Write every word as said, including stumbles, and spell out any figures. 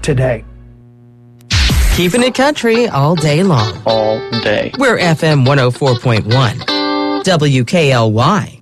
today. Keeping it country all day long. All day. We're F M one oh four point one. W K L Y.